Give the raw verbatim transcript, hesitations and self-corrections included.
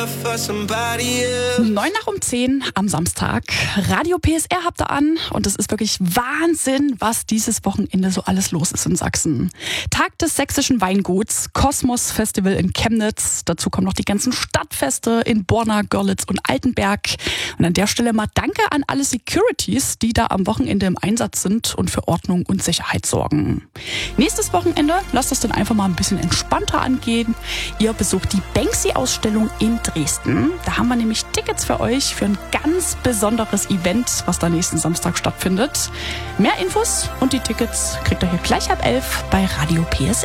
Neun nach um zehn am Samstag. Radio P S R habt ihr an und es ist wirklich Wahnsinn, was dieses Wochenende so alles los ist in Sachsen. Tag des sächsischen Weinguts, Kosmos Festival in Chemnitz. Dazu kommen noch die ganzen Stadtfeste in Borna, Görlitz und Altenberg. Und an der Stelle mal danke an alle Securities, die da am Wochenende im Einsatz sind und für Ordnung und Sicherheit sorgen. Nächstes Wochenende lasst es dann einfach mal ein bisschen entspannter angehen. Ihr besucht die Banksy-Ausstellung in Dresden. Da haben wir nämlich Tickets für euch für ein ganz besonderes Event, was da nächsten Samstag stattfindet. Mehr Infos und die Tickets kriegt ihr hier gleich ab elf bei Radio P S R.